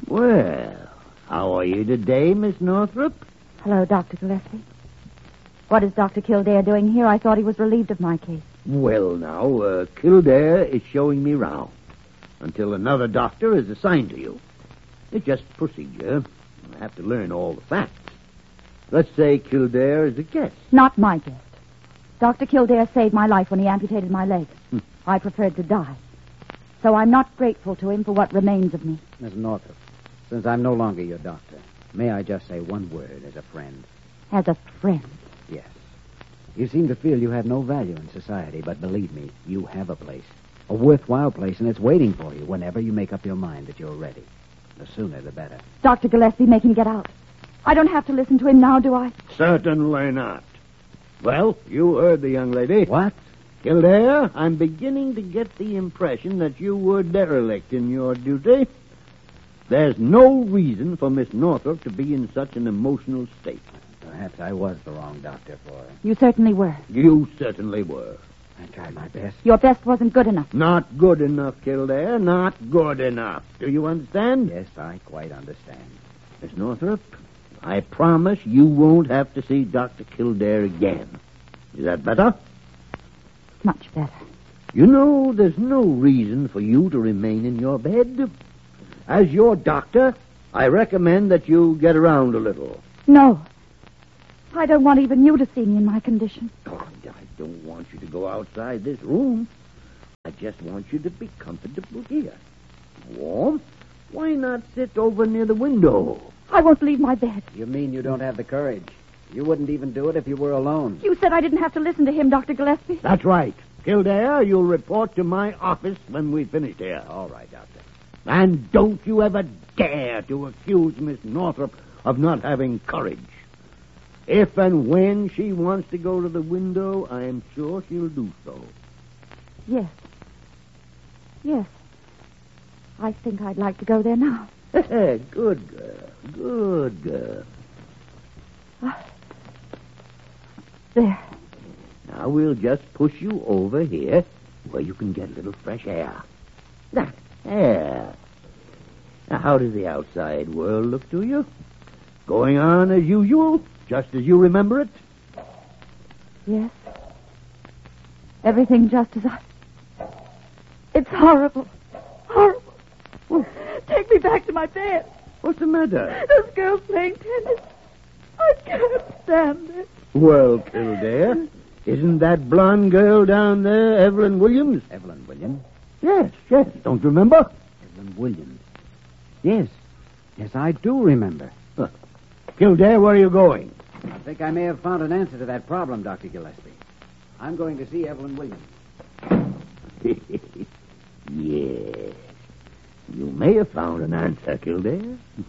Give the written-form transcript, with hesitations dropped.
Well, how are you today, Miss Northrop? Hello, Dr. Gillespie. What is Dr. Kildare doing here? I thought he was relieved of my case. Well, now, Kildare is showing me round until another doctor is assigned to you. It's just procedure. I have to learn all the facts. Let's say Kildare is a guest. Not my guest. Dr. Kildare saved my life when he amputated my leg. I preferred to die. So I'm not grateful to him for what remains of me. Miss Northrop, since I'm no longer your doctor, may I just say one word as a friend? As a friend. Yes. You seem to feel you have no value in society, but believe me, you have a place. A worthwhile place, and it's waiting for you whenever you make up your mind that you're ready. The sooner, the better. Dr. Gillespie, make him get out. I don't have to listen to him now, do I? Certainly not. Well, you heard the young lady. What? Kildare, I'm beginning to get the impression that you were derelict in your duty. There's no reason for Miss Northrop to be in such an emotional state. Perhaps I was the wrong doctor for her. You certainly were. You certainly were. I tried my best. Your best wasn't good enough. Not good enough, Kildare. Not good enough. Do you understand? Yes, I quite understand. Miss Northrop, I promise you won't have to see Dr. Kildare again. Is that better? Much better. You know, there's no reason for you to remain in your bed. As your doctor, I recommend that you get around a little. No. I don't want even you to see me in my condition. Oh, I don't want you to go outside this room. I just want you to be comfortable here. Warm? Why not sit over near the window? I won't leave my bed. You mean you don't have the courage? You wouldn't even do it if you were alone. You said I didn't have to listen to him, Dr. Gillespie. That's right. Kildare, you'll report to my office when we've finished here. All right, Doctor. And don't you ever dare to accuse Miss Northrop of not having courage. If and when she wants to go to the window, I am sure she'll do so. Yes. Yes. I think I'd like to go there now. Good girl. Good girl. There. Now we'll just push you over here where you can get a little fresh air. There. Now, how does the outside world look to you? Going on as usual, just as you remember it? Yes. Everything just as I... It's horrible. Horrible. Take me back to my bed. What's the matter? Those girls playing tennis. I can't stand it. Well, Kildare, isn't that blonde girl down there Evelyn Williams? Evelyn Williams? Yes. Don't you remember? Evelyn Williams. Yes. Yes, I do remember. Kildare, where are you going? I think I may have found an answer to that problem, Dr. Gillespie. I'm going to see Evelyn Williams. Yes. You may have found an answer, Kildare.